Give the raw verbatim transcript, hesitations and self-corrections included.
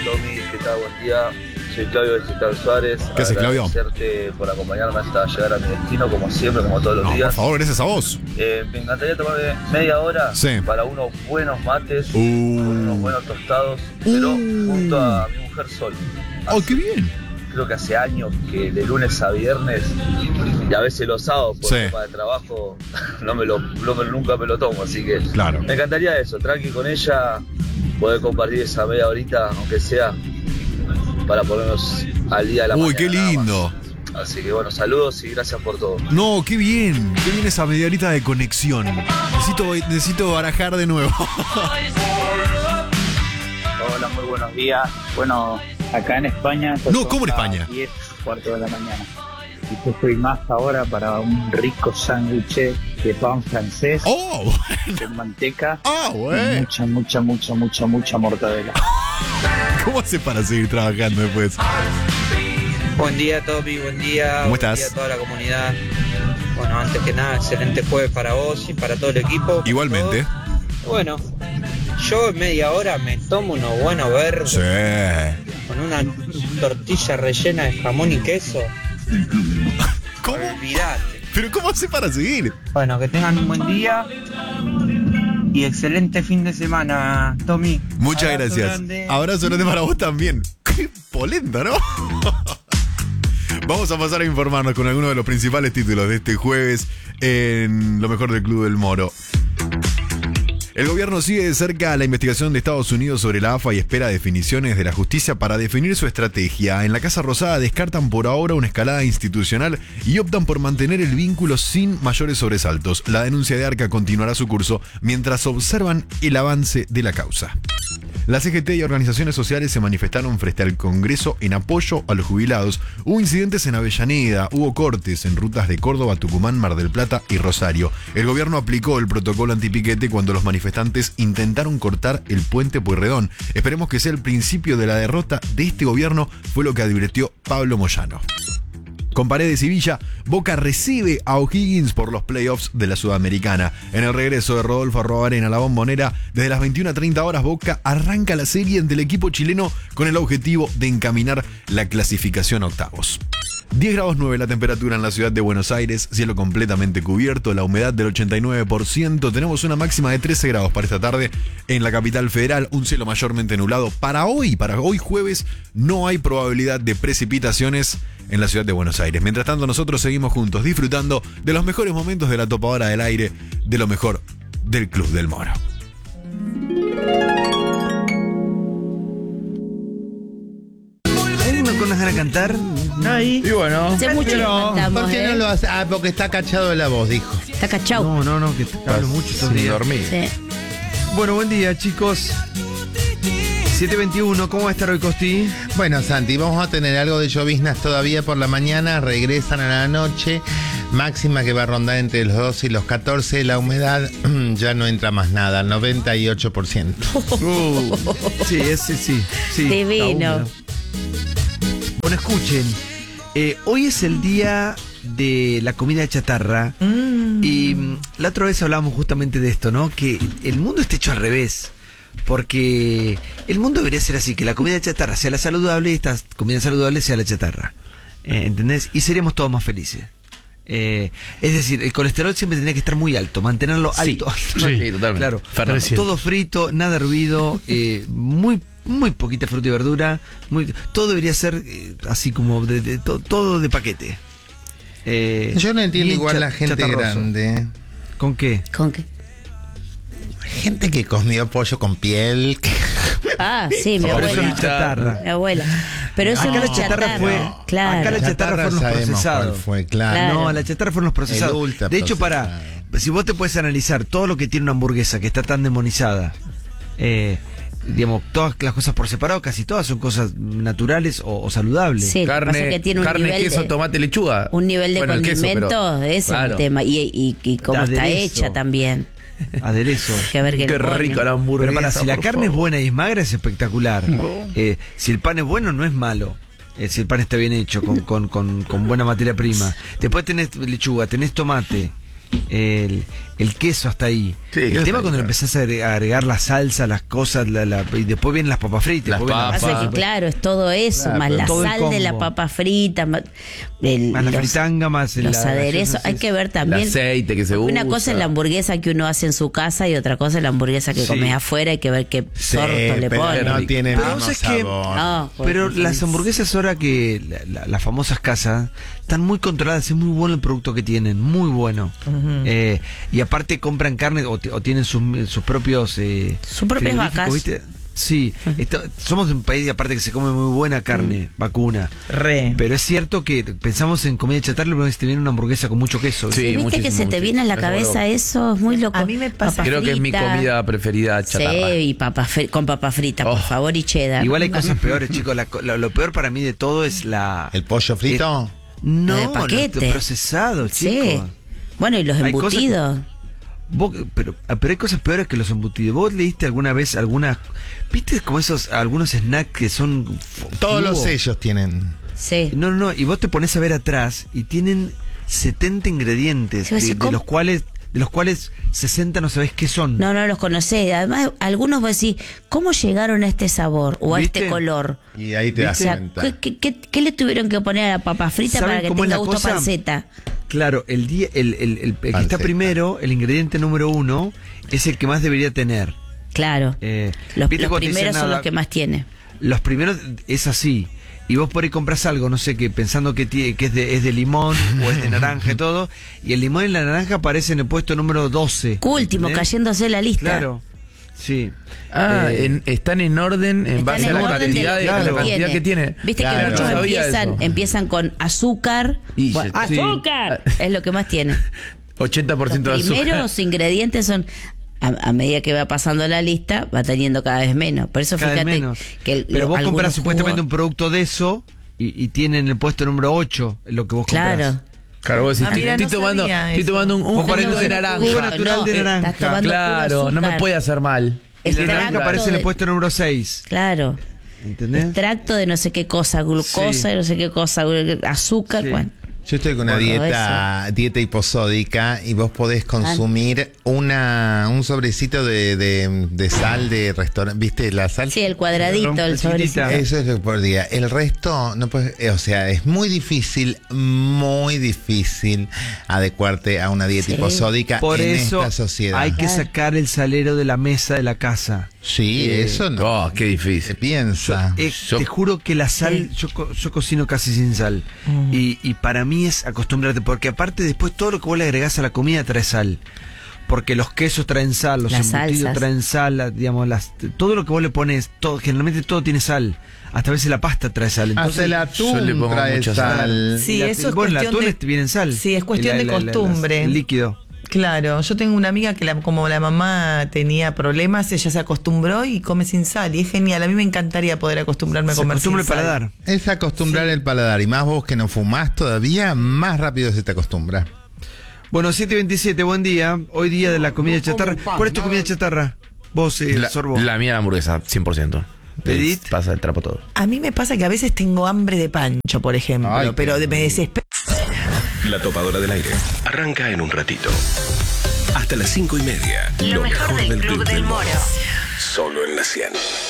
Tommy, ¿qué tal? Buen día. Soy Claudio de Cristal Suárez. ¿Qué haces, Claudio? Agradecerte por acompañarme hasta llegar a mi destino, como siempre, como todos los No, días. por favor, gracias a vos. Eh, me encantaría tomarme media hora Sí. para unos buenos mates, Uh. con unos buenos tostados, pero Uh. junto a mi mujer Sol. ¡Oh, qué bien! Creo que hace años que de lunes a viernes y a veces los sábados por Sí. tema de trabajo no me lo, no me- nunca me lo tomo, así que Claro. me encantaría eso, tranqui con ella, poder compartir esa media horita, aunque sea, para ponernos al día de la Uy, mañana. qué nada más. lindo. Así que bueno, saludos y gracias por todo. No, qué bien. Qué bien esa media horita de conexión. Necesito, necesito barajar de nuevo. Hola, muy buenos días. Bueno, acá en España... No, ¿cómo en España? diez, cuarto de la mañana. Y yo estoy más ahora para un rico sándwich de pan francés ¡Oh! con manteca ¡Ah, y güey! mucha, mucha, mucha, mucha, mucha mortadela. ¿Cómo hace para seguir trabajando después? Buen día, Topi, buen día. ¿Cómo buen estás? día a toda la comunidad. Bueno, antes que nada, excelente jueves para vos y para todo el equipo. para Igualmente. todos. Bueno, yo en media hora me tomo unos buenos verdes Sí. con una tortilla rellena de jamón y queso. ¿Cómo? Olvidate. ¿Pero cómo hace para seguir? Bueno, que tengan un buen día y excelente fin de semana, Tommy. Muchas Abrazo gracias. grande. Abrazo grande para vos también. Qué polenta, ¿no? Vamos a pasar a informarnos con algunos de los principales títulos de este jueves en lo mejor del Club del Moro. El gobierno sigue de cerca la investigación de Estados Unidos sobre la A F A y espera definiciones de la justicia para definir su estrategia. En la Casa Rosada descartan por ahora una escalada institucional y optan por mantener el vínculo sin mayores sobresaltos. La denuncia de Arca continuará su curso mientras observan el avance de la causa. La C G T y organizaciones sociales se manifestaron frente al Congreso en apoyo a los jubilados. Hubo incidentes en Avellaneda, hubo cortes en rutas de Córdoba, Tucumán, Mar del Plata y Rosario. El gobierno aplicó el protocolo antipiquete cuando los manifestantes intentaron cortar el puente Pueyrredón. Esperemos que sea el principio de la derrota de este gobierno, fue lo que advirtió Pablo Moyano. Con Paredes y Villa, Boca recibe a O'Higgins por los playoffs de la Sudamericana. En el regreso de Rodolfo Arrobarena a la Bombonera, desde las veintiuna treinta horas, Boca arranca la serie ante el equipo chileno con el objetivo de encaminar la clasificación a octavos. diez grados nueve la temperatura en la ciudad de Buenos Aires, cielo completamente cubierto, la humedad del ochenta y nueve por ciento, tenemos una máxima de trece grados para esta tarde en la capital federal, un cielo mayormente nublado. Para hoy, para hoy jueves, no hay probabilidad de precipitaciones en la ciudad de Buenos Aires. Mientras tanto, nosotros seguimos juntos disfrutando de los mejores momentos de la topadora del aire, de lo mejor del Club del Moro. ¿Hay uno con las ganas de cantar? Ahí. Y bueno, Hace mucho que pero, cantamos, ¿por qué ¿eh? no lo hace? Ah, porque está cachado de la voz, dijo. Está cachao. No, no, no, que te hablo mucho estos Sin días. dormir. Sí. Bueno, buen día, chicos. siete veintiuno, ¿cómo va a estar hoy, Costi? Bueno, Santi, vamos a tener algo de lloviznas todavía por la mañana, regresan a la noche, máxima que va a rondar entre los doce y los catorce, la humedad ya no entra más nada, noventa y ocho por ciento. Uh, sí, ese sí. sí Divino. está húmedo. Bueno, escuchen. eh, hoy es el día de la comida chatarra. Mm. Y mm, la otra vez hablábamos justamente de esto, ¿no? Que el mundo está hecho al revés. Porque el mundo debería ser así, que la comida chatarra sea la saludable y esta comida saludable sea la chatarra. Eh, ¿Entendés? Y seríamos todos más felices. Eh, es decir, el colesterol siempre tendría que estar muy alto, mantenerlo alto. Sí, totalmente. Claro, Fernando. todo frito, nada hervido, eh, muy muy poquita fruta y verdura, muy, todo debería ser eh, así como de, de- to- todo de paquete. Eh, Yo no entiendo bien igual cha- la gente chatarroso. grande. ¿Con qué? ¿Con qué? Gente que comió pollo con piel. que- Ah, sí, mi Por eso abuela. no es chatarra. Mi abuela. Pero eso Acá no la es chatarra chatarra. fue- Claro. acá la chatarra fueron los sabemos procesados. cuál fue, claro. Claro. No, la chatarra fueron los procesados. El ultra De hecho, para procesado. si vos te puedes analizar todo lo que tiene una hamburguesa que está tan demonizada, eh, digamos, todas las cosas por separado, casi todas son cosas naturales o, o saludables. Sí, lo que pasa Carne, es que tiene un carne nivel queso, de- tomate, lechuga. Un nivel de Bueno, el queso, condimento, pero- ese es claro. el tema. Y, y, y cómo está Aderezo. hecha también. Aderezo. Que ver qué Qué le ponen. rica la hamburguesa. Pero para, si la por carne es favor. buena y es magra, es espectacular. Eh, si el pan es bueno, no es malo. Eh, si el pan está bien hecho, con, con, con, con buena materia prima. Después tenés lechuga, tenés tomate, El, el queso hasta ahí. Sí, el queso tema ahí, cuando le claro. empezás a agre- a agregar la salsa, las cosas, la, la- y después vienen las papas fritas. Las después vienen papas. Pasa que claro, es todo eso, Claro, más pero la todo el sal de la combo. papa frita, más, el- Más la los, fritanga, más los la- aderezos. sí, Hay sí. que ver también. El aceite que se Una usa. cosa es la hamburguesa que uno hace en su casa y otra cosa es la hamburguesa que Sí. comes afuera. Hay que ver qué Sí, torto le pero ponen. no tiene el Pero mismo vos sabés que- sabor. No, pues, Pero pues, las es- hamburguesas ahora que la- la- las famosas casas están muy controladas, es muy bueno el producto que tienen, muy bueno. Eh, y aparte compran carne o, ti- o tienen sus, sus propios eh, Sus propias frigoríficos, vacas. ¿viste? Sí, esto- somos un país aparte que se come muy buena carne vacuna. Re. Pero es cierto que pensamos en comida chatarra, pero te viene una hamburguesa con mucho queso. Sí, ¿Viste muchísimo, que se te muchísimo. viene a la Eso cabeza es eso? Es muy loco. A mí me pasa- Papa Creo que es mi frita. comida preferida chatarra. Sí, y papa fri- con papa frita, por Oh. favor, y cheddar. Igual hay cosas peores, chicos. La co- lo, lo peor para mí de todo es la... ¿El pollo frito? no, Lo de lo- paquete. lo procesado, Sí. chicos. Bueno, y los Hay cosas- embutidos. Vos- pero, ah, pero hay cosas peores que los embutidos. ¿Vos leíste alguna vez algunas... ¿Viste como esos, algunos snacks que son... f- Todos los jugo? sellos tienen. Sí. No, no, no. Y vos te pones a ver atrás y tienen setenta ingredientes, Sí, vos de, decís, de ¿cómo? los cuales de los cuales sesenta no sabés qué son. No, no los conocés. Además, algunos vos decís, ¿cómo llegaron a este sabor o a ¿Viste? este color? Y ahí te O das sea, cuenta. ¿qué, qué, qué- qué le tuvieron que poner a la papa frita ¿Saben para que cómo es tenga la gusto cosa? panceta? Claro, el, día, el, el, el- el que está Panceta. primero, el ingrediente número uno, es el que más debería tener. Claro. Eh, Los, ¿viste los cuando te dicen primeros son nada? los que más tiene. Los primeros es así. Y vos por ahí compras algo, no sé, que pensando que, tiene, que es, de, es de limón o es de naranja y todo, y el limón y la naranja aparecen en el puesto número doce. Último, ¿entendés? cayéndose la lista. Claro, sí. Ah, Eh, en- están en orden en Están base en a la orden de cantidad, lo de, que a la claro. cantidad que tiene. Viste Claro. que muchos No sabía empiezan, eso. empiezan con azúcar. Y Bueno, ya- sí. ¡azúcar! Es lo que más tiene. ochenta por ciento de Los azúcar. primeros ingredientes son, a, a medida que va pasando la lista, va teniendo cada vez menos. Por eso cada vez fíjate menos. que el- Pero lo- vos algunos compras supuestamente un jugos- producto de eso y, y tiene en el puesto número ocho lo que vos Claro. comprás. Claro, vos decís, Ah, mira, estoy, no tomando, sabía estoy eso. tomando un, un Vos juguito ponés de un naranja. jugo natural de eh, naranja. estás tomando Claro, puro no me azúcar. puede hacer mal. Y la Extracto naranja aparece en el de- puesto número seis. Claro. ¿Entendés? Extracto de no sé qué cosa, glucosa, Sí. de no sé qué cosa, azúcar, Sí. bueno. Yo estoy con una Bueno, dieta dieta hiposódica y vos podés consumir una un sobrecito de, de, de sal de restaurante. ¿Viste la sal? Sí, el cuadradito, el sobrecito. Chiquitita. Eso es lo que por día. El resto, no puedes, eh, o sea, es muy difícil, muy difícil adecuarte a una dieta Sí. hiposódica Por en eso esta sociedad. hay que Claro. sacar el salero de la mesa de la casa. Sí, Eh, eso no Oh, qué se difícil. piensa. Eh, Yo- te juro que la sal, yo, co- yo cocino casi sin sal. Y, y para mí es acostumbrarte, porque aparte después todo lo que vos le agregás a la comida trae sal. Porque los quesos traen sal, los Las embutidos salsas. traen sal, la- digamos, las, todo lo que vos le pones, todo, generalmente todo tiene sal. Hasta a veces la pasta trae sal. Entonces, Hasta el yo le atún pongo trae mucha sal. sal. Sí, y la- eso es bueno, el cuestión atún de- es- viene en sal. Sí, es cuestión La- de la- la- las- costumbre. el líquido. Claro, yo tengo una amiga que la- como la mamá tenía problemas, ella se acostumbró y come sin sal. Y es genial, a mí me encantaría poder acostumbrarme a Se comer acostumbra sin el sal. paladar. Es acostumbrar el paladar. Y más vos que no fumás todavía, más rápido se te acostumbra. Bueno, siete veintisiete, buen día. Hoy día de la comida chatarra. ¿Cuál es tu comida chatarra? Vos, eh, La, Sorbo. la mía la hamburguesa, cien por ciento. ¿Pedís? Es- Pasa el trapo todo. A mí me pasa que a veces tengo hambre de pancho, por ejemplo, Ay, pero qué- me desespero. La topadora del aire. Arranca en un ratito. Hasta las cinco y media. Lo, mejor, del Club del Moro. Solo en la cien.